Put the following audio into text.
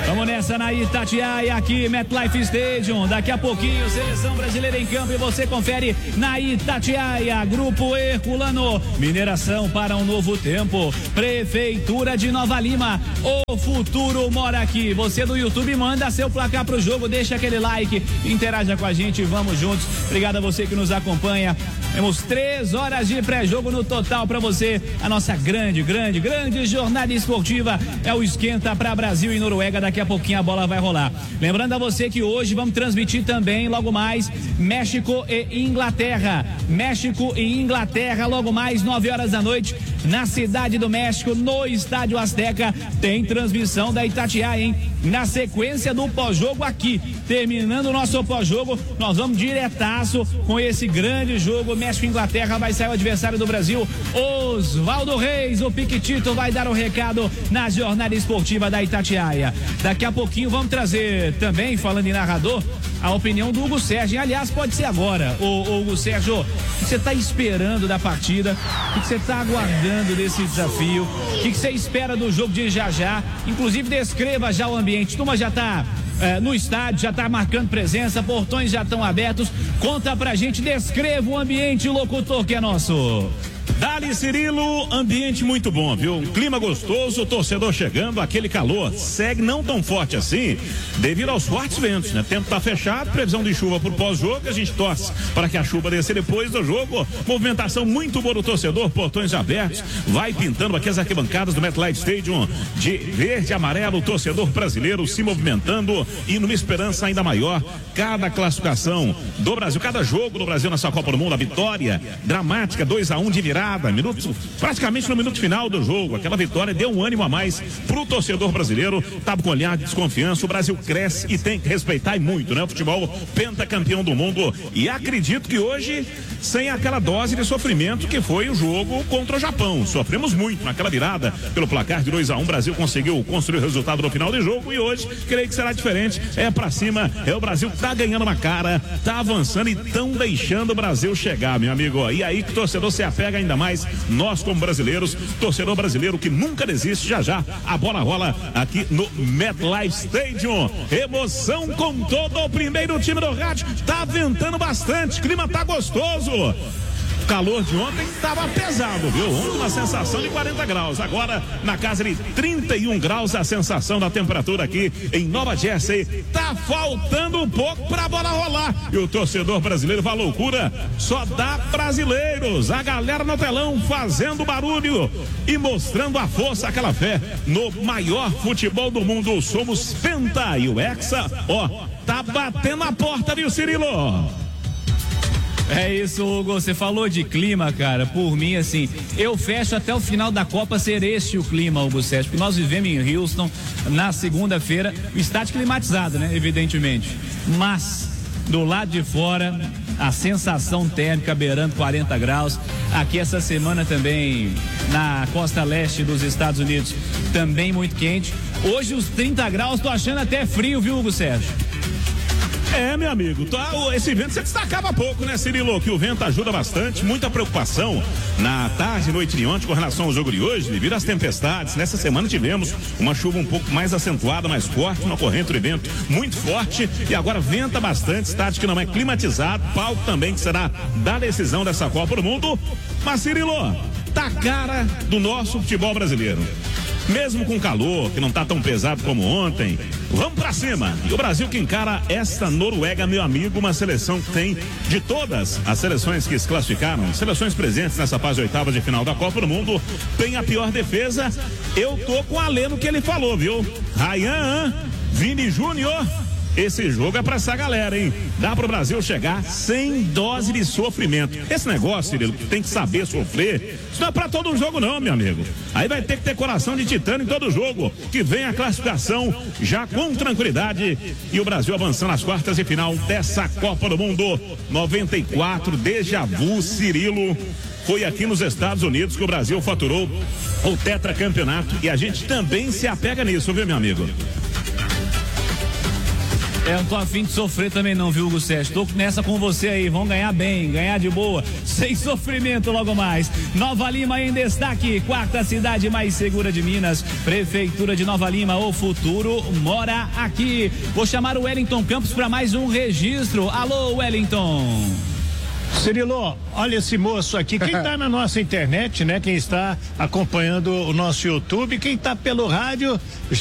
Vamos nessa na Itatiaia, aqui, MetLife Stadium. Daqui a pouquinho, seleção brasileira em campo e você confere na Itatiaia. Grupo Herculano, mineração para um novo tempo. Prefeitura de Nova Lima, o futuro mora aqui. Você do YouTube manda seu placar pro jogo, deixa aquele like, interaja com a gente, vamos juntos. Obrigado a você que nos acompanha. Temos 3 horas de pré-jogo no total para você. A nossa grande jornada esportiva é o Esquenta para Brasil e Noruega. Daqui a pouquinho a bola vai rolar. Lembrando a você que hoje vamos transmitir também, logo mais, México e Inglaterra. México e Inglaterra, logo mais, 9 horas da noite, na Cidade do México, no Estádio Azteca. Tem transmissão da Itatiaia, hein? Na sequência do pós-jogo aqui, terminando o nosso pós-jogo, nós vamos diretaço com esse grande jogo. México e Inglaterra, vai sair o adversário do Brasil, Oswaldo Reis, o Piquitito vai dar o recado na jornada esportiva da Itatiaia. Daqui a pouquinho vamos trazer também, falando em narrador, a opinião do Hugo Sérgio. Aliás, pode ser agora, o Hugo Sérgio, o que você está esperando da partida? O que você está aguardando desse desafio? O que você espera do jogo de já? Inclusive, descreva já o ambiente. Turma já está no estádio, já está marcando presença, portões já estão abertos. Conta pra gente, descreva o ambiente, o locutor que é nosso. Dali, Cirilo, ambiente muito bom, viu? Um clima gostoso, o torcedor chegando, aquele calor segue não tão forte assim, devido aos fortes ventos, né? Tempo tá fechado, previsão de chuva por pós-jogo, a gente torce para que a chuva desça depois do jogo. Movimentação muito boa do torcedor, portões abertos, vai pintando aqui as arquibancadas do MetLife Stadium de verde e amarelo, o torcedor brasileiro se movimentando e numa esperança ainda maior. Cada classificação do Brasil, cada jogo do Brasil nessa Copa do Mundo, a vitória dramática, 2-1 de virada, praticamente no minuto final do jogo. Aquela vitória deu um ânimo a mais pro torcedor brasileiro. Tava com olhar de desconfiança. O Brasil cresce e tem que respeitar e muito, né? O futebol pentacampeão do mundo. E acredito que hoje, sem aquela dose de sofrimento que foi o jogo contra o Japão. Sofremos muito naquela virada pelo placar de 2-1. O Brasil conseguiu construir o resultado no final do jogo e hoje creio que será diferente. É pra cima, o Brasil tá ganhando uma cara, tá avançando e tão deixando o Brasil chegar, meu amigo. E aí que o torcedor se apega ainda mais, nós como brasileiros, torcedor brasileiro que nunca desiste. Já a bola rola aqui no MetLife Stadium. Emoção com todo o primeiro time do rádio. Tá ventando bastante, clima tá gostoso. Calor de ontem estava pesado, viu? Ontem uma sensação de 40 graus, agora na casa de 31 graus a sensação da temperatura aqui em Nova Jersey. Tá faltando um pouco pra bola rolar e o torcedor brasileiro vai à loucura, só dá brasileiros, a galera no telão fazendo barulho e mostrando a força, aquela fé no maior futebol do mundo. Somos Penta e o Hexa, tá batendo a porta, viu, Cirilo? É isso, Hugo, você falou de clima, cara. Por mim, assim, eu fecho até o final da Copa ser este o clima, Hugo Sérgio, porque nós vivemos em Houston na segunda-feira, o estádio climatizado, né, evidentemente, mas do lado de fora a sensação térmica beirando 40 graus, aqui essa semana também na costa leste dos Estados Unidos, também muito quente. Hoje os 30 graus, tô achando até frio, viu, Hugo Sérgio? Meu amigo, esse vento você destacava pouco, né, Cirilo? Que o vento ajuda bastante, muita preocupação na tarde e noite de ontem com relação ao jogo de hoje, devido às tempestades. Nessa semana tivemos uma chuva um pouco mais acentuada, mais forte, uma corrente de vento muito forte e agora venta bastante, estádio que não é climatizado, palco também que será da decisão dessa Copa do Mundo. Mas, Cirilo, tá a cara do nosso futebol brasileiro. Mesmo com calor, que não tá tão pesado como ontem, vamos pra cima. E o Brasil que encara esta Noruega, meu amigo, uma seleção que tem de todas as seleções que se classificaram, seleções presentes nessa fase oitava de final da Copa do Mundo, tem a pior defesa. Eu tô com a Lê no que ele falou, viu? Ryan, Vini Júnior. Esse jogo é pra essa galera, hein? Dá pro Brasil chegar sem dose de sofrimento. Esse negócio, Cirilo, que tem que saber sofrer, isso não é pra todo jogo não, meu amigo. Aí vai ter que ter coração de titânio em todo jogo, que vem a classificação já com tranquilidade e o Brasil avançando às quartas de final dessa Copa do Mundo 94, déjà vu, Cirilo. Foi aqui nos Estados Unidos que o Brasil faturou o tetracampeonato e a gente também se apega nisso, viu, meu amigo? Eu não tô afim de sofrer também não, viu, Hugo Sérgio? Tô nessa com você aí, vão ganhar bem, ganhar de boa. sem sofrimento logo mais. Nova Lima em destaque, quarta cidade mais segura de Minas. Prefeitura de Nova Lima, o futuro mora aqui. Vou chamar o Wellington Campos para mais um registro. Alô, Wellington. Cirilo, olha esse moço aqui, quem tá na nossa internet, né? Quem está acompanhando o nosso YouTube, quem tá pelo rádio,